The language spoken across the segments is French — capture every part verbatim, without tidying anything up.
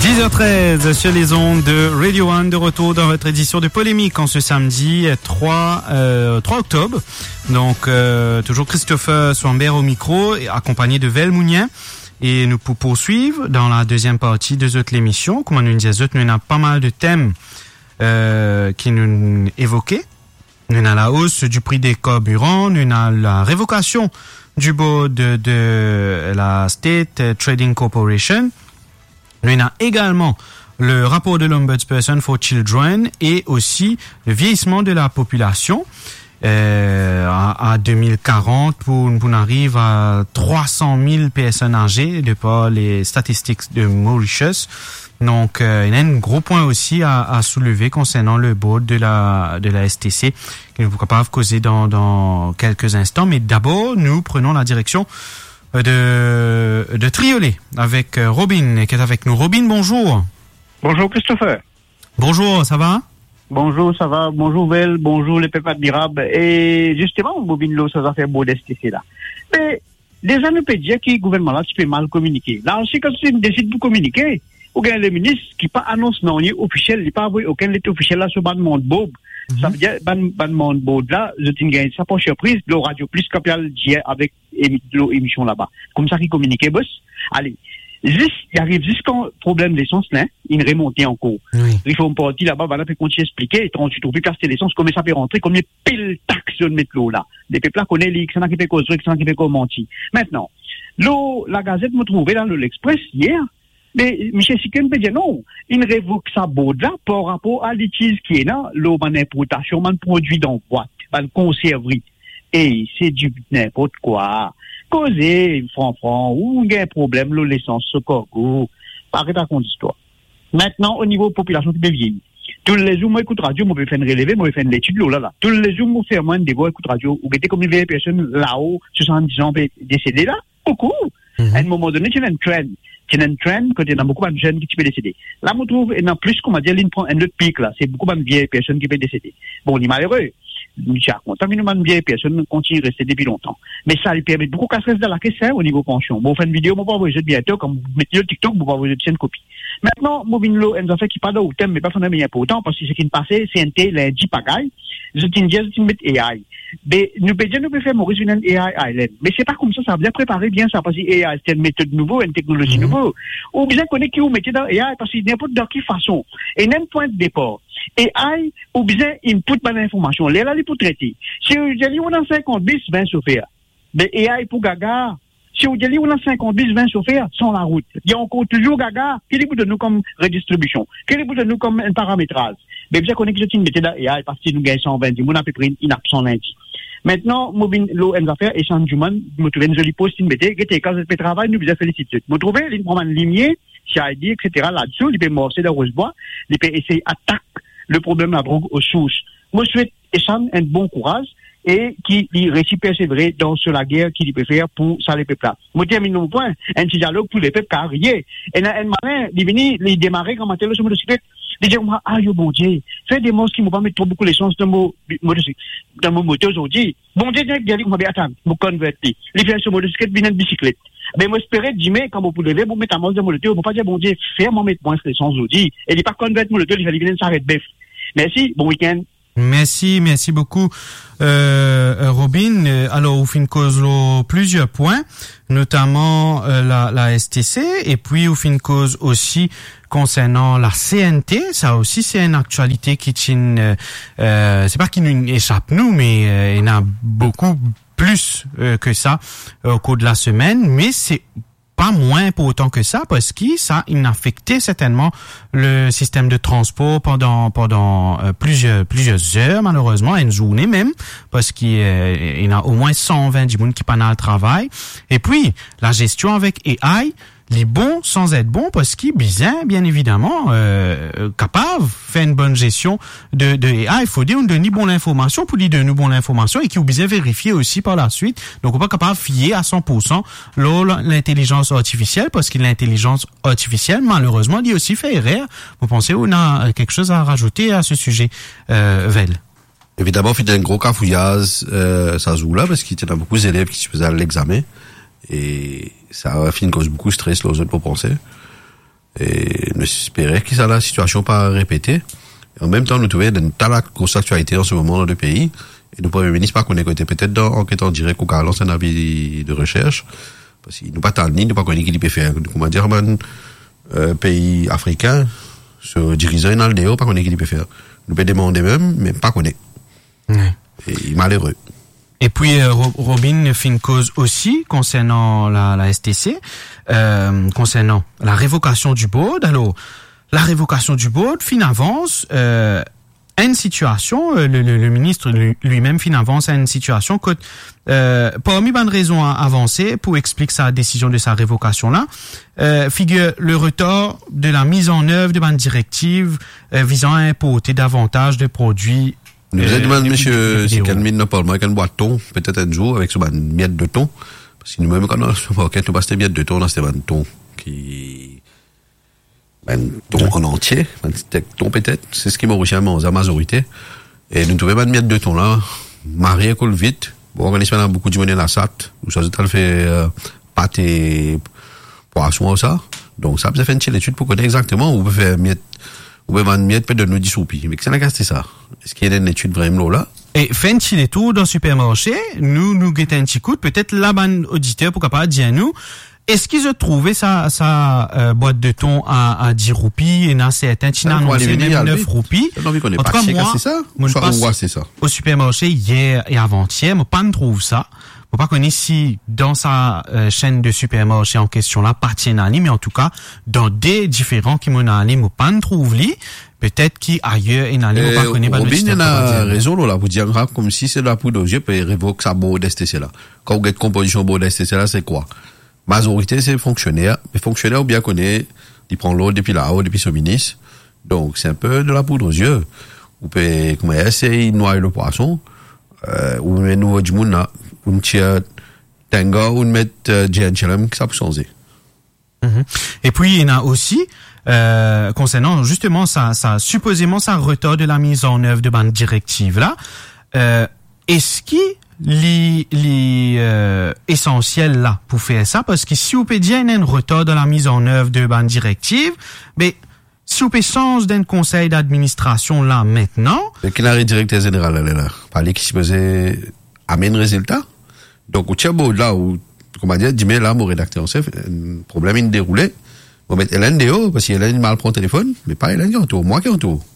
dix heures treize sur les ondes de Radio One, de retour dans votre édition de Polémique en ce samedi trois octobre. Donc, euh, toujours Christopher Swambert au micro, accompagné de Vel Mounien. Et nous pour poursuivre dans la deuxième partie de cette émission. Comme on nous disait, nous avons pas mal de thèmes euh, qui nous évoqués. Nous avons la hausse du prix des carburants, nous avons la révocation du board de, de la State Trading Corporation. Nous avons également le rapport de l'Ombudsperson for Children et aussi le vieillissement de la population euh, à, à deux mille quarante pour, pour on arrive à trois cent mille personnes âgées de par les statistiques de Mauritius. Donc, euh, il y a un gros point aussi à, à soulever concernant le board de la de la S T C que nous sommes capables de causer dans, dans quelques instants. Mais d'abord, nous prenons la direction de de Triolet avec Robin qui est avec nous. Robin, bonjour. Bonjour Christopher. Bonjour, ça va? Bonjour, ça va. Bonjour Vel, bonjour les pépas admirables. Et justement, Bobine Lo, ça va faire beau d'S T C là. Mais déjà, nous peut dire que le gouvernement là, tu peux mal communiquer. Là aussi, quand tu décides de communiquer, ou bien le ministre qui pas annonce non officiel, il pas envoyé aucun lettre officiel là sur ban monde bob. Mm-hmm. Ça veut dire ban ban monde bob là, je t'ai gagné ça pas surprise, le radio plus capital hier avec l'émission là-bas. Comme ça qui communiquait boss. Allez. Juste, il arrive jusqu'au problème d'essence là, il remonte encore. Oui. Il faut une partie là-bas, voilà, puis continuer à expliquer, et quand tu trouves plus casser l'essence, comment ça peut rentrer, combien pile taxe de mettre l'eau là. Des peuples là connaissent les, ça qui fait cause, ça qui fait commenter. Maintenant, l'eau, la Gazette m'a trouvé dans l'Express hier, mais M. Siken peut dire non, il révoque sa bourde là par rapport à l'utilise qui est là, l'eau, man importation, man produit dans boîte, man conserverie. Et c'est du n'importe quoi. Causer, franc-franc, ou il y a un problème, l'eau, l'essence, ce corps, arrête à compte d'histoire. Maintenant, au niveau population qui vieillit. Tous les jours, moi, écoute radio, moi, je fais une relevée, moi, je fais une étude, là, là. Tous les jours, moi, je fais moins de débat, écoute radio, ou mettez comme une vieille personne là-haut, soixante-dix ans, décédée là. Coucou. Mm-hmm. À un moment donné, tu as une trend. Tu as une trend, quand il y a beaucoup de jeunes qui peuvent décéder. Là, je trouve, et en plus, comment dire, il prend un autre pic, là. C'est beaucoup de vieilles personnes qui peuvent décéder. Bon, il est malheureux. Monsieur a content, une vieille personne continue de rester depuis longtemps. Mais ça lui permet beaucoup qu'à se rester dans la caisse, hein, au niveau pension. Bon, on fait une vidéo, on va envoyer bientôt, comme vous mettez le TikTok, on va envoyer une copie. Maintenant, Mobine Lo, elle nous a fait qui pas d'autre thème, mais pas fondamentalement important, parce que ce qui est passé, c'est un thé, lundi, pagaille. Je tiens dire, je mettre A I. Mais, nous peut dire, nous peut faire Maurice une A I Island. Mais c'est pas comme ça, ça va bien préparer bien ça, parce que A I, c'est une méthode nouvelle, une technologie mm-hmm. nouvelle. Ou bien connaître qui vous mettez dans A I, parce que n'importe de quelle façon. Et même point de départ. A I, ou bien input par l'information. Là, là, il pour traiter. Si vous dites, on a cinquante bis, vingt chauffeurs. Mais A I pour gaga. Si vous dites, on a cinquante bis, vingt chauffeurs, sans la route. Il y a encore toujours gaga. Quel est pour de nous comme redistribution? Quel est pour de nous comme un paramétrage? Mais bien qu'on est que je t'ai dans A I parce que nous gagnons cent vingt, on a peu près une absent lundi. Maintenant, Mobine Lo, elle va faire échange du monde, me trouver une jolie poste, une bêtise, qui était quand je fais travail, nous vous féliciter. Me trouver, il prend un limier, C I D, et cetera là-dessous, il peut morcer de Rosebois, il peut essayer d'attaquer le problème de la drogue aux sources. Moi, je souhaite échange un bon courage et qui réussit persévérer dans sur la guerre qu'il peut faire pour ça les peuples là. Moi, termine mon point, un petit dialogue pour les peuples carriés. Et là, un malin, il vient, il démarrer comme un tel sur motocyclette. Il dit, ah, yo, bon Dieu, fais des mots qui m'ont pas mis trop beaucoup l'essence dans mon motocyclette, dans mon moteur aujourd'hui. Bon Dieu, il dit, moi, bien, attends, vous convertir. Il vient sur motocyclette, il vient une bicyclette. Mais moi, j'espérais, dis-moi, quand vous pouvez lever, vous mettez à mort dans mon moteur, vous pas dire, bon Dieu, faire moi mettre moins l'essence aujourd'hui. Et il pas convertir mon moteur, il va venir s'arrêter bœuf. Merci, bon week-end. Merci, merci beaucoup, euh, Robin. Alors, au fin cause plusieurs points, notamment euh, la, la S T C, et puis au fin cause aussi concernant la C N T. Ça aussi, c'est une actualité qui tient, euh, euh, c'est pas qui nous échappe nous, mais euh, il y en a beaucoup plus euh, que ça euh, au cours de la semaine, mais c'est pas moins pour autant que ça, parce que ça a affecté certainement le système de transport pendant pendant euh, plusieurs plusieurs heures, malheureusement, une journée même, parce qu'il euh, y a au moins cent vingt personnes qui pendant le travail. Et puis la gestion avec A I, les bons sans être bons, parce qu'il bien bien évidemment euh, capable faire une bonne gestion de de A I. Il faut dire on donne bonne information pour lui donner bonne information et qui ou bien vérifier aussi par la suite. Donc on pas capable de fier à cent pour cent l'intelligence artificielle, parce que l'intelligence artificielle malheureusement dit aussi fait erreur. Vous pensez on a quelque chose à rajouter à ce sujet, euh, Vel? Évidemment, il y a un gros cafouillage, euh, ça joue là, parce qu'il y a beaucoup d'élèves qui se faisaient l'examen. Et ça a fait une cause beaucoup de stress, là, aux autres, pour penser. Et nous espérons que ça, la situation pas répétée. Et en même temps, nous trouvons une telle grosse actualité en ce moment dans le pays. Et le Premier ministre, pas qu'on est peut-être dans enquête en direct ou qu'on lance un avis de recherche. Parce qu'il nous pas tant ni, nous pas connaît qui peut faire. Comment dire, man, euh, pays africain, se dirigeant dans le déo, pas connaît qui peut faire. Nous peut demander même, mais pas connaît. Oui. Et malheureux. Et puis euh, Robin fait une cause aussi concernant la, la S T C, euh, concernant la révocation du board. Alors, la révocation du board, fin avance euh, à une situation, euh, le, le, le ministre lui-même fin avance à une situation que euh, parmi bonnes raisons à avancer pour expliquer sa décision de sa révocation là, euh, figure le retard de la mise en œuvre de bonnes directives euh, visant à importer davantage de produits. Nous Euh, avons demandé, de- monsieur, de si vidéo. quelqu'un n'a pas le avec une boîte de thon, peut-être un jour, avec ce ban miette de thon. Parce que nous-mêmes, quand on a ce market, nous pas cette miette de thon, on a cette ban de thon qui, ben, thon en entier, ben, c'était thon peut-être, c'est ce qui m'a réussi à manger, la majorité. Et nous trouvons ban miette de thon là, marié, coule vite. Bon, on a beaucoup de monde dans la S A T, où ça, ça fait, euh, pâte et poisson ou ça. Donc, ça, ça fait une petite étude pour connaître exactement où on peut faire miette, où on peut vendre miette, peut-être de nous dissoupi. Mais que c'est la c'est ça. Est-ce qu'il y a une étude vraiment là? Et fait un petit tour dans le supermarché, nous, nous guettons un petit coup, peut-être la bonne auditeur, pourquoi pas, dire à nous, est-ce qu'ils ont trouvé sa, sa euh, boîte de thon à, à dix roupies, et dans certains, tu n'as Ah, annoncé allez, même allez. neuf roupies. Non, mais qu'on est En tout pas cas, chic, moi, c'est ça? moi, je Soit passe on voit, c'est ça. au supermarché hier et avant-hier, moi, pas ne trouve ça. Moi, pas connaître si dans sa euh, chaîne de supermarché en question là, pas tient à lui, mais en tout cas, dans des différents qui m'ont allé, moi, pas ne trouve lui. Peut-être qui ailleurs, et n'allait, moi, pas connaître, pas Robin, de il a raison, là, pour dire, hein, comme si c'est la poudre aux yeux, puis il révoque sa board S T C là. Quand vous avez composition board S T C là, c'est quoi? Majorité, c'est fonctionnaire. Mais fonctionnaire, ou bien connaît, il prend l'eau depuis là-haut, depuis ce ministre. Donc, c'est un peu de la poudre aux yeux. Ou peut, comment essayer de noyer le poisson, euh, ou mettre nouveau du monde là, ou une tire, Tenga, ou mettre, euh, J N H L M, que ça peut changer. Mhm. Et puis, il y en a aussi, euh, concernant justement ça, ça, supposément ça retard de la mise en œuvre de bande directive là, euh, est-ce qu'il les, les, euh, essentiel là pour faire ça? Parce que si vous pouvez dire qu'il y a un retard dans la mise en œuvre de bande directive, mais si vous pouvez changer d'un conseil d'administration là maintenant, Le canard directeur général, elle est là. Parler qui supposait amener résultat. Donc, au tiers là, où, comment dire, dis-moi là, mon rédacteur en chef, un problème il déroulé. On met Hélène Déo, parce qu'Hélène mal prend le téléphone, mais pas Hélène qui entoure, moi qui entoure.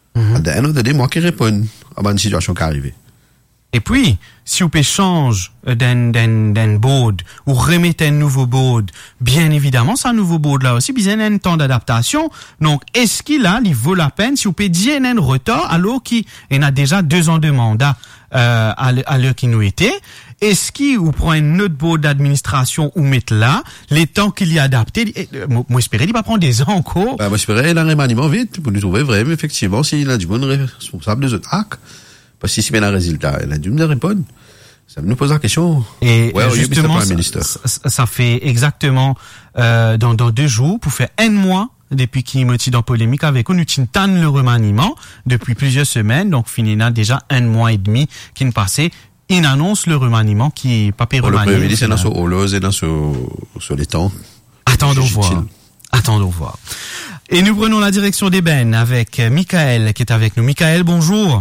À d'un autre côté, moi qui réponds à une situation qui est arrivée. et puis, si vous pouvez changer d'un, d'un, d'un board ou remettre un nouveau board, bien évidemment, c'est un nouveau board là aussi, besoin d'un temps d'adaptation. Donc, est-ce qu'il a, il vaut la peine, si vous pouvez dire un retard, alors qu'il y a déjà deux ans de mandat, euh, à l'heure à l'heure qui nous était, est-ce qu'il vous prend un autre board d'administration ou mettre là, les temps qu'il y a adapté, et, euh, moi, moi, j'espérais, il va prendre des ans encore. Bah, moi, j'espérais, il a un remaniement vite, pour nous trouver vraiment, effectivement, s'il a du bon responsable des autres actes. Parce que si c'est un résultat, il a dû me répondre. Ça nous pose la question. Et Ouais, justement, oui, ça, ça, ça fait exactement euh, dans, dans deux jours, pour faire un mois depuis qu'il me tient dans polémique avec nous, nous tanne le remaniement depuis plusieurs semaines, donc finina déjà un mois et demi qui ne passait. Il annonce le remaniement qui est pas Pour le remanié. Premier ministre, c'est dans ce holo, c'est dans ce, sur les temps. Attendons Utile. voir. Attendons voir. Et nous prenons la direction des bennes avec Michael qui est avec nous. Michael, bonjour.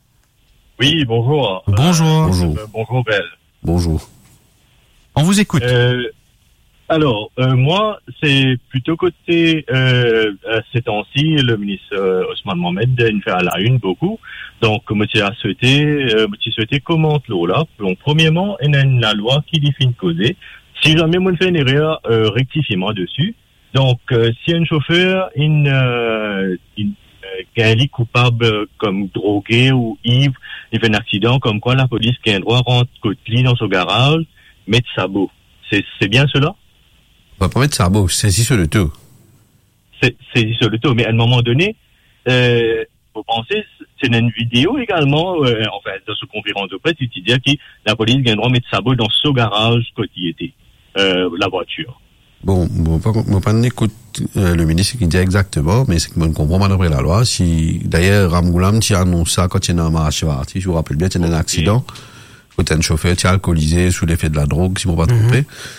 Oui, bonjour. Bonjour. Euh, Bonjour. euh, bonjour, Belle. Bonjour. On vous écoute. Euh, alors, euh, moi, c'est plutôt côté, euh, à ces temps-ci, le ministre euh, Ousmane Mohamed il fait à la une beaucoup. Donc, moi, j'ai souhaité, euh, moi, j'ai souhaité comment l'eau là. Donc, premièrement, il y a une la loi qui définit causer. Si jamais moi fait une erreur, euh, rectifiez-moi dessus. Donc, euh, si un chauffeur, une, euh, une qu'un lit coupable euh, comme drogué ou ivre, il fait un accident, comme quoi la police qui a un droit rentre côté dans son garage, mettre sabot. C'est, c'est bien cela? On va pas mettre ça beau, c'est si sur le tout. C'est, c'est sur le taux. Mais à un moment donné, euh, vous pensez, c'est une vidéo également, euh, enfin, dans ce conférence de presse, il dit que la police a un droit de mettre sabot dans son garage quand il était, euh, la voiture. Bon, bon, pas, moi, pas n'écoute, euh, le ministre qui dit exactement, mais c'est que moi, je comprends pas d'après la loi. Si, d'ailleurs, Ramgoulam, tu annonces ça quand il y a un marché, si je vous rappelle bien, il y a un accident, quand un chauffeur, tu es alcoolisé, sous l'effet de la drogue, si je ne me pas tromper.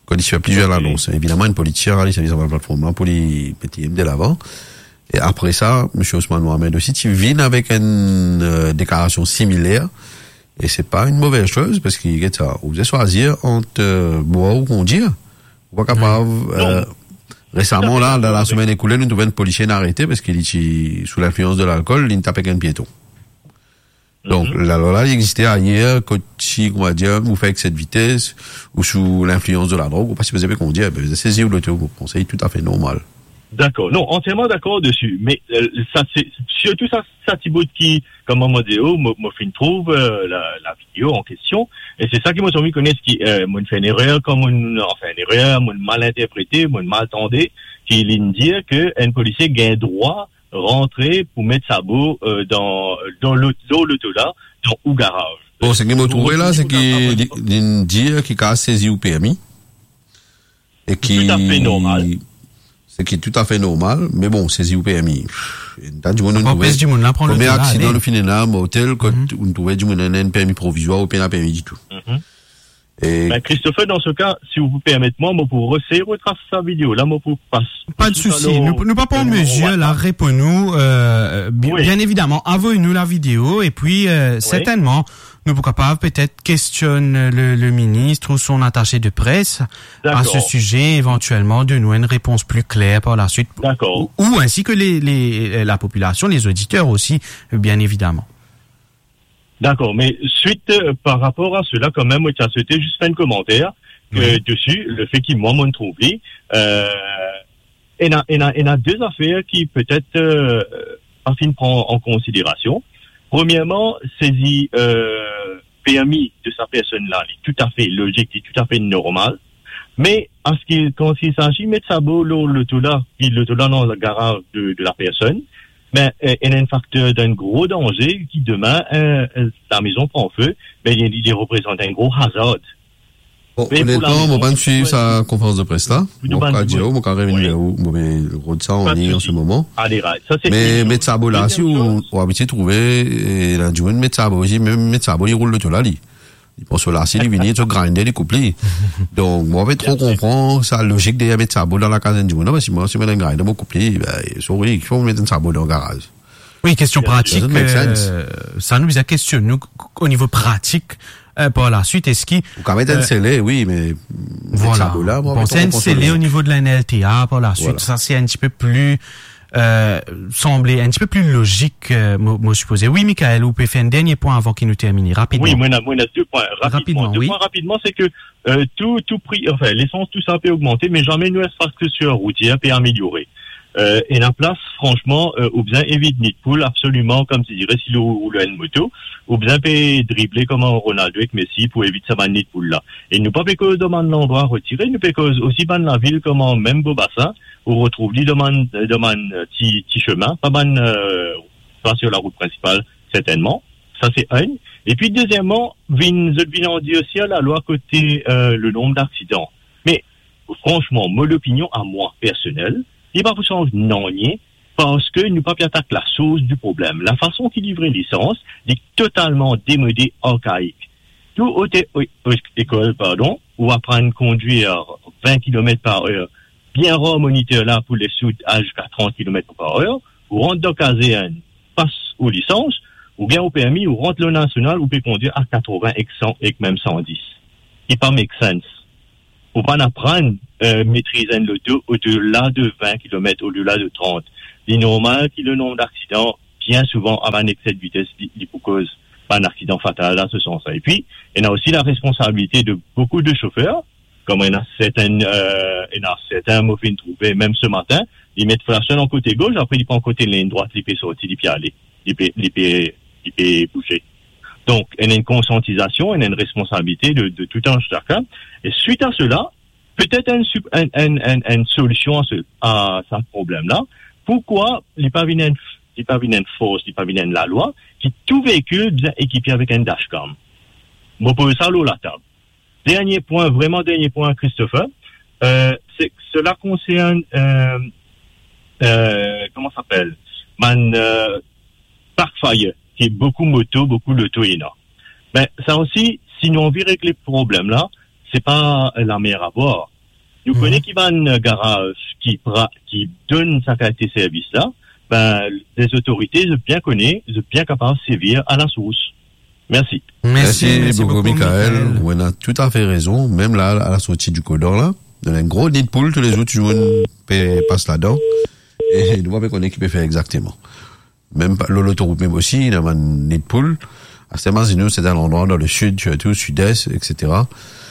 quand il se fait plusieurs okay. annonces. Évidemment, une politicien, il s'avise sur la plateforme, pour les mettre de l'avant. Et après ça, M. Ousmane Mohamed aussi, il vient avec une euh, déclaration similaire. Et c'est pas une mauvaise chose, parce qu'il est ça. Vous avez choisir entre euh, boire ou conduire. Vous pas capable, euh, récemment, là, dans la semaine écoulée, nous trouvons une policière arrêtée parce qu'il est sous l'influence de l'alcool, il tape avec un piéton. Donc, mm-hmm. là, là, il existait ailleurs, quand si, on va dire, vous faites avec cette vitesse, ou sous l'influence de la drogue, ou pas si vous avez conduire, ben, vous saisissez ou l'auto, vous conseillez tout à fait normal. D'accord. Non, entièrement d'accord dessus. Mais euh, ça, c'est surtout ça, ça Thibaut qui, comme on m'a dit, m'a fait trouve euh, la, la vidéo en question. Et c'est ça qui m'a envie de connaître qui, euh, m'a fait une erreur, comme on, enfin une erreur, m'a mal interprété, m'a mal entendu, qui vient dire que un policier gagne droit rentrer pour mettre sa beau euh, dans dans l'auto l'auto là, dans ou garage. Bon, ce qu'il m'a trouvé là, c'est qu'il dit qu'il a saisi au permis et qui tout à fait normal. C'est qui est tout à fait normal, mais bon, saisi au P M I. Dans du monde, on trouve du monde là, prendre le premier accident de finina, hôtel, quand on trouvait du monde un permis provisoire ou pas permis du tout. Et ben, Christopher, dans ce cas, si vous vous permettez, moi, moi, pour essayer de retracer sa vidéo, là, moi, pour passer. Pas de souci. Nous, nous pas pas en mesure, là, réponds-nous, euh, bien, oui. bien évidemment, envoyez-nous la vidéo, et puis, euh, oui. certainement, nous, pourquoi pas, peut-être, questionne le, le ministre ou son attaché de presse à ce sujet, éventuellement, de nous une réponse plus claire par la suite. D'accord. Ou, ou ainsi que les, les, la population, les auditeurs aussi, bien évidemment. D'accord, mais suite euh, par rapport à cela, quand même, moi, tu as souhaité juste faire un commentaire que oui. dessus, le fait qu'il moi m'en trouve, euh, il y a, il y a, il y a deux affaires qui peut-être euh, afin de prendre en considération. Premièrement, saisie euh, P M I de sa personne-là, il est tout à fait logique, il est tout à fait normal. Mais en ce qui, quand il s'agit de mettre sa beau le tout là, puis le tout là dans le garage de, de la personne. Ben, euh, il y a un facteur d'un gros danger qui demain, euh, la maison prend feu, ben, il, il représente un gros hasard. Bon, honnêtement, on va pas suivre sa conférence de presse là. Mon cas dire, mon cas revenir où, mais le gros de ça, on est en ce moment. Allez, ça c'est. Mais, mettre ça là, si on, on habitué trouver, et là, du moins, mettre ça aussi, même mettre ça il roule le tout là, lui. Il pense que là, si il vient, il grinder, il coupe, donc, moi, je vais trop comprendre sa logique de mettre ça dans la caserne du monde. Parce que moi, si je mets un grinder, je coupe, ben, sorry, il faut mettre un sabot dans le garage. Oui, question pratique, euh, ça nous a questionné, nous, au niveau pratique, euh, par la suite, est-ce qu'il... Vous pouvez mettre un scellé, oui, mais... Voilà. Là, moi, pensez un scellé au niveau de la N L T A, par la suite, voilà. Ça, c'est un petit peu plus... Euh, semblait un petit peu plus logique, euh, moi supposé. Oui, Michael, vous pouvez faire un dernier point avant qu'il nous termine rapidement. Oui, moi, moi, deux points. Rapidement, rapidement deux oui. points rapidement, c'est que euh, tout, tout prix, enfin, l'essence, tout ça peut augmenter, mais jamais nous infrastructures routières peut améliorer. Euh, et la place, franchement, euh, ou bien évite nid poule, absolument, comme tu dirais, si l'on roule une moto, ou bien peut dribbler comme un Ronaldo avec Messi pour éviter ça nid poule là. Et nous pas peut cause demande l'endroit retiré, nous peut cause aussi ban la ville comme en même Bobassa, où on retrouve les demandes, demande petit, petit chemin, pas ban, euh, pas sur la route principale, certainement. Ça, c'est un. Et puis, deuxièmement, vin, je viens en dire aussi à la loi côté, euh, le nombre d'accidents. Mais, franchement, mon opinion à moi, personnelle, il n'y a pas besoin de non nier parce que nous pas attaquer la source du problème. La façon qu'il livre licence est totalement démodée, archaïque. Tout haute école, pardon, où apprendre à conduire vingt kilomètres par heure, bien rare moniteur là pour les sous à jusqu'à trente kilomètres par heure, ou rentre dans caserne, passe aux licences, ou bien au permis, ou rentre le national, ou peut conduire à quatre-vingts et cent et même cent dix. Il pas make sense. Faut pas apprendre euh, maîtriser l'auto au-delà de vingt kilomètres, au-delà de trente. C'est normal que le nombre d'accidents, bien souvent, avant un excès de vitesse, il peut cause pas un accident fatal dans ce sens-là. Et puis, il y a aussi la responsabilité de beaucoup de chauffeurs, comme il y en a certains, euh, il y en a certains moffins trouvés, même ce matin, ils mettent flashing en côté gauche, après ils prennent côté ligne droite, ils peuvent sortir, ils peuvent aller, ils peuvent, ils peuvent, ils peuvent bouger. Donc, il y a une conscientisation, il y a une responsabilité de, de tout un chacun. Et suite à cela, peut-être une, une, une, une, une solution à ce, à ce problème-là. Pourquoi les pavillons, les pavillons force, les pavillons la loi, qui tout véhicule bien équipé avec un dashcam. Moi, pour ça, l'eau la table. Dernier point, vraiment dernier point, Christopher, euh, c'est que cela concerne, euh, euh, comment ça s'appelle? Man, euh, Parkfire, qui est beaucoup moto, beaucoup l'auto et là. Ben, ça aussi, si nous on veut régler le problème là, c'est pas la meilleure à voir. Nous Mhm. connaissons qui va un garage qui, pra- qui donne sa qualité de service là, ben, les autorités, je bien connaissent, je bien capables de sévir à la source. Merci. Merci, Merci, merci beaucoup, beaucoup, Michael. Michael. On a tout à fait raison. Même là, à la sortie du Codor, là, il y a un gros nid de poule, tous les autres jeunes passent là-dedans. Et nous, on peut connaître qui peut faire exactement. Même pas- l'autoroute, même aussi, il y a un nid de poule. À Saint-Marzineux, c'est un endroit dans le sud, surtout, sud-est, et cetera.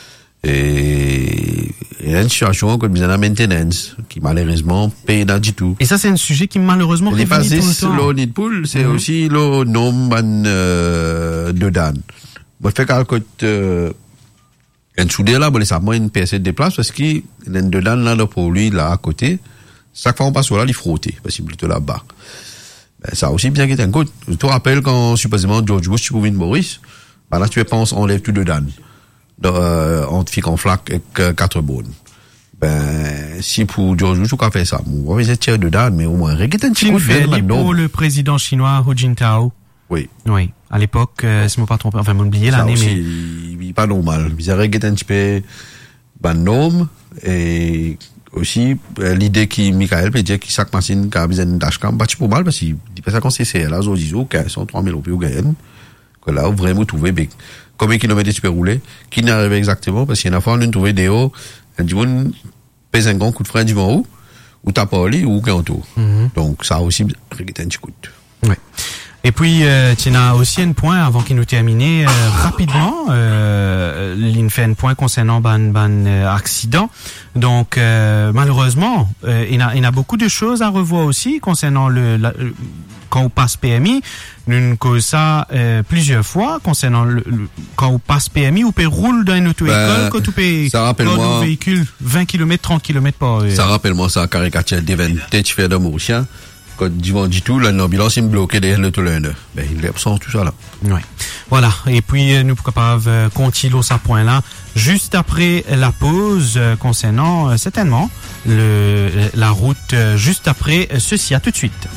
Et il y a une situation comme la maintenance, qui malheureusement paye pas du tout. Et ça, c'est un sujet qui malheureusement Les réunit tout bases, le temps. le nid de poule, c'est Mhm. aussi le nom euh, de Dan. Moi, je fais quelque euh, un soudé là, bon, ça moi une pièce de place parce qu'il y a de Dan là, le produit là à côté. Chaque fois on passe là, il frotter, parce que c'est plutôt là-bas. Ben, ça a aussi bien été un coup. Je te rappelle quand supposément George Bush, tu pouvais Maurice, ben là tu penses, on lève tout de Dan. Euh, on te fixe en flaque avec euh, quatre bonnes. Ben, si pour George Bush, tu as fait ça. Bon, on va essayer de tirer de Dan, mais au moins, regarde un petit Chin coup de Fei Dan maintenant. pour le président chinois Hu Jintao. Oui. Oui, à l'époque, euh, si je ne me pas trompé, enfin, vous oubliez Ça l'année, aussi, mais il est pas normal. Ils auraient un petit peu, ben, nom, et aussi, euh, l'idée qui, Michael peut dire, qui chaque machine, qui a besoin d'ashcam, bah, tu peux mal, parce qu'il dit pas ça quand c'est, c'est là, ils disent, ok, sont trois mille euros, gagnent. Que là, vraiment, trouver, ben, combien de kilomètres tu peux rouler, qui n'arrive exactement, parce qu'il y en a fois, on a trouvé des hauts, un du monde, pèse un grand coup de frein du vent où, ou t'as pas allé, ou qu'un tour. Mhm. Donc, ça aussi, regarde un petit coup. ouais. Et puis, euh, tu as aussi un point avant qu'il nous termine euh, rapidement. Euh, il fait un point concernant ban ban euh, accident. Donc, euh, malheureusement, euh, il y a il y a beaucoup de choses à revoir aussi concernant le, la, le- quand on passe P M I. Nous avons cause ça euh, plusieurs fois concernant le, le- quand on passe P M I ou peut roule dans une auto-école Ben, quand tu peux ça rappelle-moi- un véhicule vingt kilomètres, trente kilomètres par heure. Ça rappelle-moi ça, caricature d'Even, tu fais de Mauricien, quand du vent du tout, l'ambulance est bloquée derrière le tout l'un. Ben, il est absent, tout ça là. Ouais. Voilà. Et puis, euh, nous sommes capables de continuer à ce point-là juste après la pause euh, concernant euh, certainement le, la route euh, juste après ceci. À tout de suite.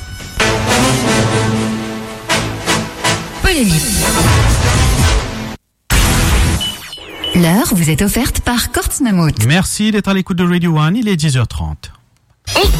Polémique. L'heure vous est offerte par Kortsmamout. Merci d'être à l'écoute de Radio One. Il est dix heures trente.